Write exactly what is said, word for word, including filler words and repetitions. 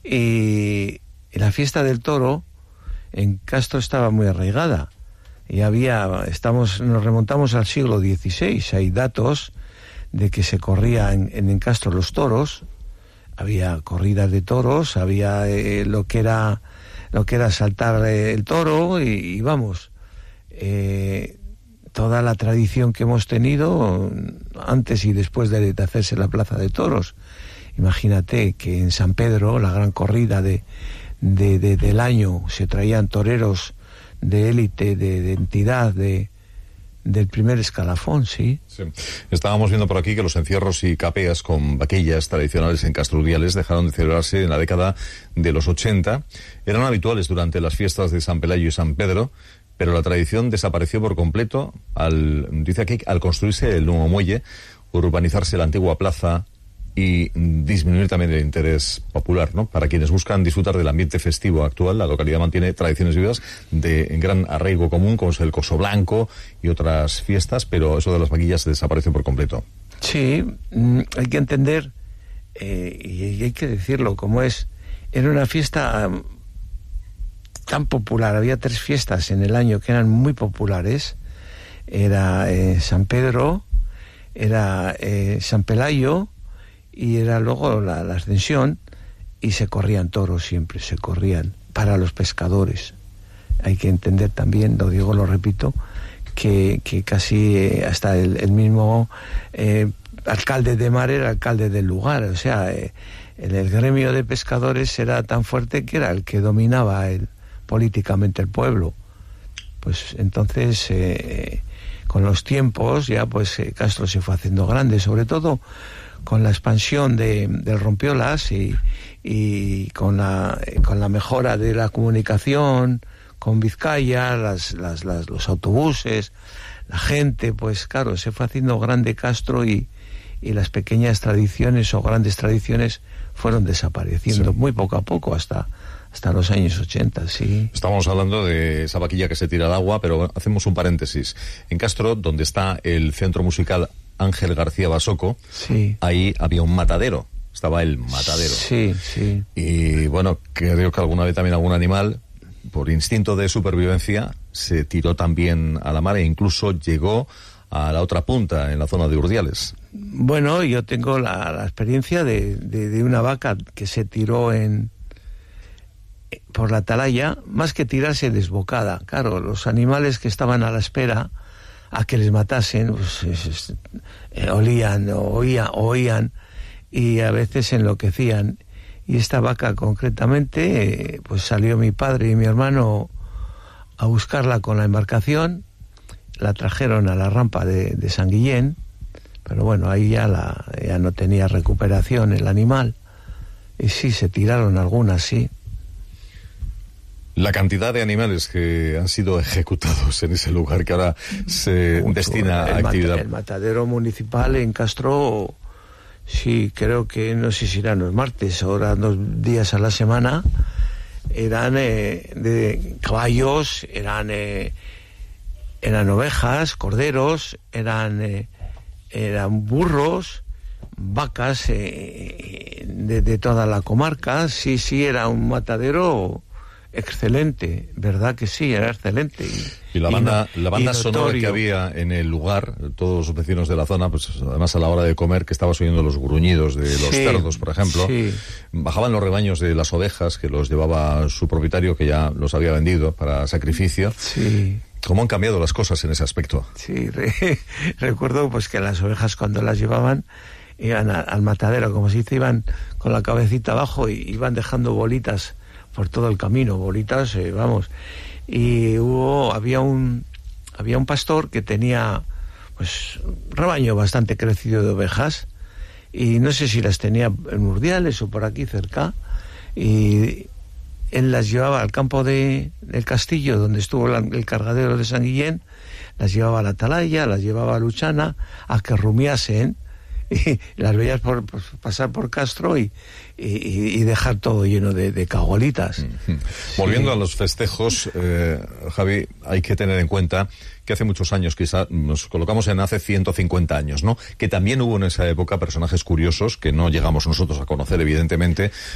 Y, y la fiesta del toro en Castro estaba muy arraigada. Y había, estamos, nos remontamos al siglo dieciséis, hay datos de que se corría en, en Castro los toros, había corridas de toros, había eh, lo que era lo que era saltar eh, el toro y, y vamos, eh, toda la tradición que hemos tenido antes y después de, de hacerse la plaza de toros. Imagínate que en San Pedro, la gran corrida de, de, de del año, se traían toreros de élite, de, de entidad, de del primer escalafón, ¿sí? Sí. Estábamos viendo por aquí que los encierros y capeas con vaquillas tradicionales en Castro Urdiales dejaron de celebrarse en la década de los ochenta. Eran habituales durante las fiestas de San Pelayo y San Pedro, pero la tradición desapareció por completo al, dice aquí, al construirse el nuevo muelle, urbanizarse la antigua plaza y disminuir también el interés popular, ¿no? Para quienes buscan disfrutar del ambiente festivo actual, la localidad mantiene tradiciones vivas de gran arraigo común, como es el Coso Blanco y otras fiestas, pero eso de las vaquillas se desapareció por completo. Sí, hay que entender, eh, y hay que decirlo como es, era una fiesta tan popular, había tres fiestas en el año que eran muy populares, era eh, San Pedro, era eh, San Pelayo, y era luego la, la Ascensión, y se corrían toros siempre, se corrían para los pescadores. Hay que entender también, lo digo, lo repito, que, que casi eh, hasta el, el mismo eh, alcalde de mar era alcalde del lugar, o sea, eh, el, el gremio de pescadores era tan fuerte que era el que dominaba el, políticamente el pueblo. Pues entonces, eh, con los tiempos, ya pues eh, Castro se fue haciendo grande, sobre todo con la expansión de, del Rompiolas y, y con la con la mejora de la comunicación con Vizcaya, las, las, las, los autobuses, la gente, pues claro, se fue haciendo grande Castro y, y las pequeñas tradiciones o grandes tradiciones fueron desapareciendo, sí, muy poco a poco hasta hasta los años ochenta, sí. Estamos hablando de esa vaquilla que se tira al agua, pero hacemos un paréntesis. En Castro, donde está el centro musical Ángel García Basoco, sí, ahí había un matadero, estaba el matadero. Sí, sí. Y bueno, creo que alguna vez también algún animal, por instinto de supervivencia, se tiró también a la mar e incluso llegó a la otra punta, en la zona de Urdiales. Bueno, yo tengo la, la experiencia de, de, de una vaca que se tiró en por la atalaya, más que tirarse desbocada. Claro, los animales que estaban a la espera a que les matasen, pues, es, es, eh, olían, oían, oían y a veces enloquecían. Y esta vaca concretamente, eh, pues salió mi padre y mi hermano a buscarla con la embarcación, la trajeron a la rampa de, de San Guillén, pero bueno, ahí ya, la, ya no tenía recuperación el animal, y sí, se tiraron algunas, sí. La cantidad de animales que han sido ejecutados en ese lugar que ahora se Mucho. destina el a actividad. Mata, el matadero municipal en Castro, sí, creo que no sé si eran los martes o eran dos días a la semana, eran eh, de caballos, eran eh, eran ovejas, corderos, eran eh, eran burros, vacas eh, de, de toda la comarca. Sí, sí, era un matadero excelente, verdad que sí, era excelente. Y, y la banda, y no, la banda sonora que había en el lugar, todos los vecinos de la zona, pues además a la hora de comer, que estabas oyendo los gruñidos de los sí, cerdos, por ejemplo, sí, bajaban los rebaños de las ovejas, que los llevaba su propietario, que ya los había vendido para sacrificio. Sí. ¿Cómo han cambiado las cosas en ese aspecto? Sí, re, recuerdo pues que las ovejas cuando las llevaban iban a, al matadero, como se dice, iban con la cabecita abajo y iban dejando bolitas por todo el camino, bolitas, eh, vamos. Y hubo, había un, había un pastor que tenía, pues, un rebaño bastante crecido de ovejas, y no sé si las tenía en Urdiales o por aquí cerca, y él las llevaba al campo de, del castillo, donde estuvo la, el cargadero de San Guillén, las llevaba a la atalaya, las llevaba a Luchana, a que rumiasen, y las veías por, por pasar por Castro y, y, y dejar todo lleno de, de cagolitas. Uh-huh. Volviendo sí. a los festejos, eh, Javi, hay que tener en cuenta que hace muchos años, quizá nos colocamos en hace ciento cincuenta años, ¿no? Que también hubo en esa época personajes curiosos que no llegamos nosotros a conocer, evidentemente,